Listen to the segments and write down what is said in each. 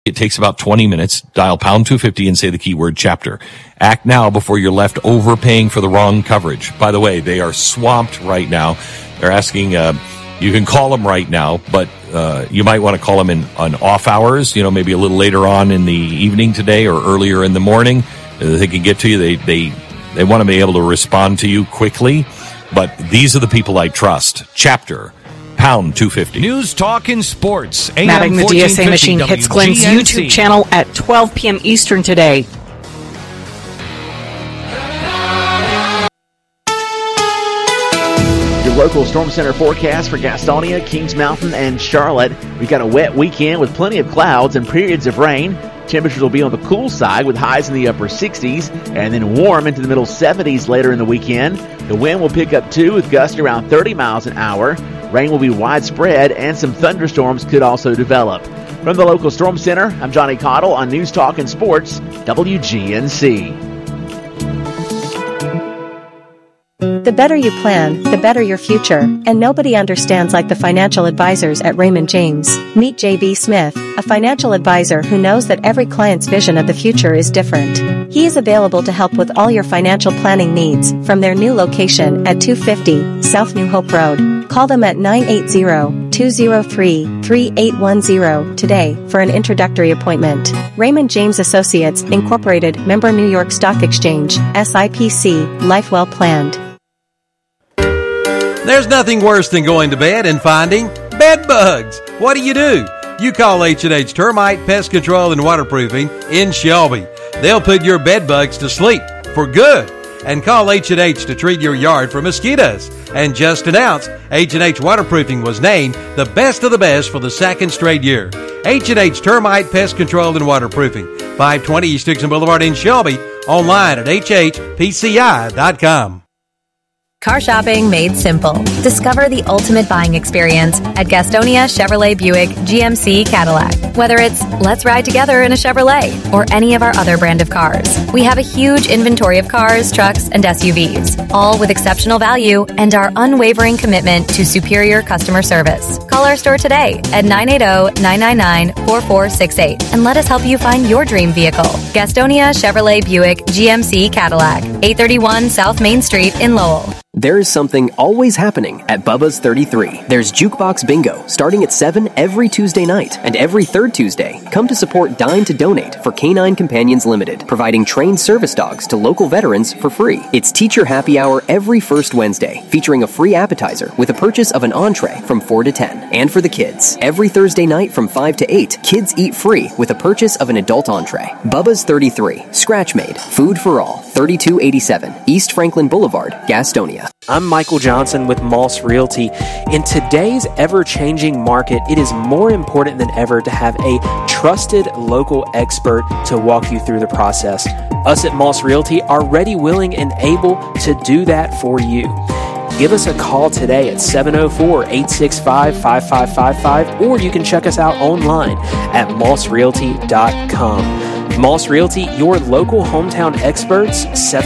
It takes about 20 minutes. Dial pound 250 and say the keyword chapter. Act now before you're left overpaying for the wrong coverage. By the way, they are swamped right now. They're asking, you can call them right now, but you might want to call them on off hours, maybe a little later on in the evening today or earlier in the morning. They can get to you. They want to be able to respond to you quickly, but these are the people I trust. Chapter. Pound 250. News, talk, and sports. Mapping the DSA machine hits Glenn's YouTube channel at 12 p.m. Eastern today. Your local Storm Center forecast for Gastonia, Kings Mountain, and Charlotte. We've got a wet weekend with plenty of clouds and periods of rain. Temperatures will be on the cool side with highs in the upper 60s and then warm into the middle 70s later in the weekend. The wind will pick up too with gusts around 30 miles an hour. Rain will be widespread and some thunderstorms could also develop. From the local Storm Center, I'm Johnny Cottle on News Talk and Sports, WGNC. The better you plan, the better your future, and nobody understands like the financial advisors at Raymond James. Meet J.B. Smith, a financial advisor who knows that every client's vision of the future is different. He is available to help with all your financial planning needs from their new location at 250 South New Hope Road. Call them at 980-203-3810 today for an introductory appointment. Raymond James Associates, Incorporated, member New York Stock Exchange, SIPC, Life Well Planned. There's nothing worse than going to bed and finding bed bugs. What do? You call H&H Termite Pest Control and Waterproofing in Shelby. They'll put your bed bugs to sleep for good. And call H&H to treat your yard for mosquitoes. And just announced, H&H Waterproofing was named the best of the best for the second straight year. H&H Termite Pest Control and Waterproofing, 520 East Dixon Boulevard in Shelby. Online at hhpci.com. Car shopping made simple. Discover the ultimate buying experience at Gastonia Chevrolet Buick GMC Cadillac. Whether it's let's ride together in a Chevrolet or any of our other brand of cars, we have a huge inventory of cars, trucks, and SUVs, all with exceptional value and our unwavering commitment to superior customer service. Call our store today at 980-999-4468 and let us help you find your dream vehicle. Gastonia Chevrolet Buick GMC Cadillac, 831 South Main Street in Lowell. There is something always happening at Bubba's 33. There's Jukebox Bingo, starting at 7 every Tuesday night. And every third Tuesday, come to support Dine to Donate for Canine Companions Limited, providing trained service dogs to local veterans for free. It's Teacher Happy Hour every first Wednesday, featuring a free appetizer with a purchase of an entree from 4 to 10. And for the kids, every Thursday night from 5 to 8, kids eat free with a purchase of an adult entree. Bubba's 33, Scratch Made, Food for All, 3287 East Franklin Boulevard, Gastonia. I'm Michael Johnson with Moss Realty. In today's ever-changing market, it is more important than ever to have a trusted local expert to walk you through the process. Us at Moss Realty are ready, willing, and able to do that for you. Give us a call today at 704-865-5555, or you can check us out online at mossrealty.com. Moss Realty, your local hometown experts,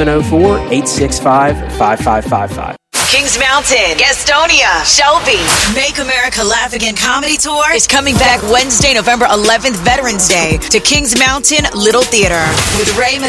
704-865-5555. Kings Mountain, Gastonia, Shelby. Make America Laugh Again Comedy Tour is coming back Wednesday, November 11th, Veterans Day, to Kings Mountain Little Theater with Ray